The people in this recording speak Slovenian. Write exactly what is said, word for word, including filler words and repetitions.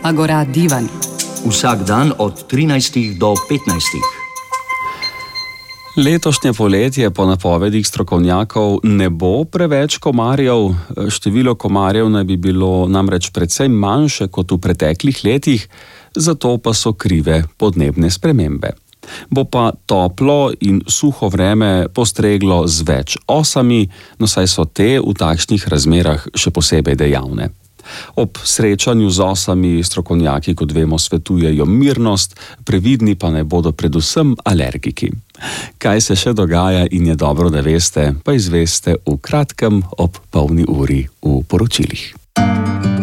Agora divan. Vsak dan od trinajstih do petnajstih. Letošnje poletje po napovedih strokovnjakov ne bo preveč komarjev. Število komarjev naj bi bilo namreč precej manjše kot v preteklih letih, zato pa so krive podnebne spremembe. Bo pa toplo in suho vreme postreglo z več osami, no saj so te v takšnih razmerah še posebej dejavne. Ob srečanju z osami strokovnjaki, kot vemo, svetujejo mirnost, previdni pa naj bodo predvsem alergiki. Kaj se še dogaja in je dobro, da veste, pa izveste v kratkem ob polni uri v poročilih.